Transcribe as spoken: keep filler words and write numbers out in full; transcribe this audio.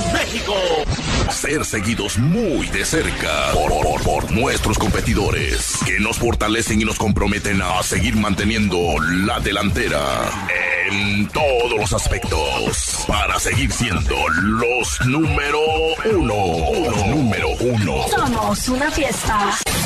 México. Ser seguidos muy de cerca por, por, por nuestros competidores que nos fortalecen y nos comprometen a seguir manteniendo la delantera en todos los aspectos para seguir siendo los número uno. Los número uno. Somos una fiesta.